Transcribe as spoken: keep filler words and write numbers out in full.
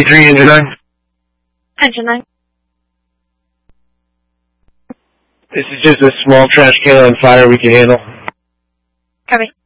eighty-three, engine nine. Engine nine. This is just a small trash can on fire we can handle. Copy.